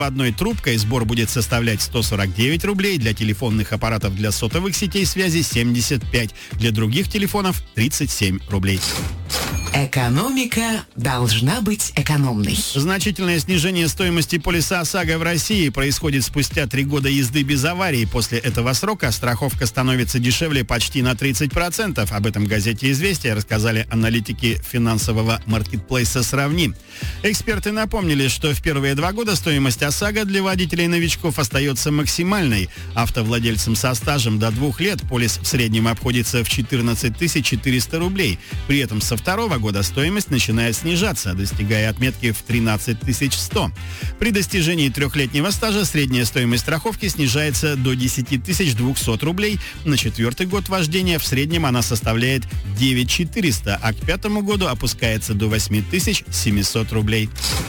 одной трубкой сбор будет составлять 149 рублей, для телефонных аппаратов для сотовых сетей связи 75, для других телефонов 37 рублей. Экономика должна быть экономной. Значительное снижение стоимости полиса ОСАГО в России происходит спустя 3 года езды без аварии. После этого срока страховка становится дешевле почти на 30%. Об этом в газете «Известия» рассказали аналитики финансового маркетплейса «Сравни». Эксперты напомнили, что в первые 2 года стоимость ОСАГО для водителей-новичков остается максимальной. Автовладельцам со стажем до 2 лет полис в среднем обходится в 14 400 рублей. При этом со 2-го года стоимость начинает снижаться, достигая отметки в 13 100. При достижении 3-летнего стажа средняя стоимость страховки снижается до 10 200 рублей. На 4-й год вождения в среднем она составляет 9 400, а к 5-му году опускается до 8 700 рублей.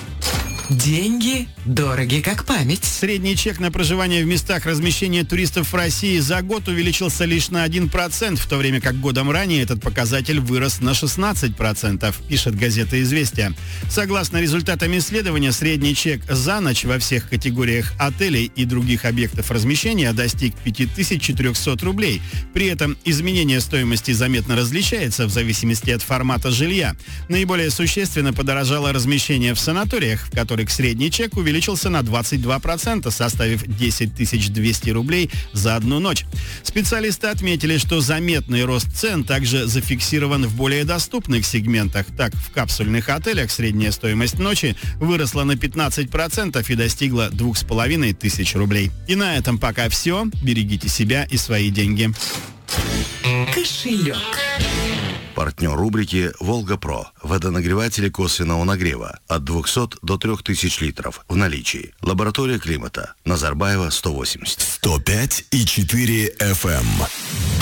Деньги дороги как память. Средний чек на проживание в местах размещения туристов в России за год увеличился лишь на 1%, в то время как годом ранее этот показатель вырос на 16%, пишет газета «Известия». Согласно результатам исследования, средний чек за ночь во всех категориях отелей и других объектов размещения достиг 5400 рублей. При этом изменение стоимости заметно различается в зависимости от формата жилья. Наиболее существенно подорожало размещение в санаториях, в которых средний чек увеличился на 22%, составив 10 200 рублей за одну ночь. Специалисты отметили, что заметный рост цен также зафиксирован в более доступных сегментах. Так, в капсульных отелях средняя стоимость ночи выросла на 15% и достигла 2500 рублей. И на этом пока все. Берегите себя и свои деньги. Кошелек. Партнер рубрики «Волга-Про». Водонагреватели косвенного нагрева от 200 до 3000 литров в наличии. Лаборатория климата. Назарбаева, 180. 105,4 FM.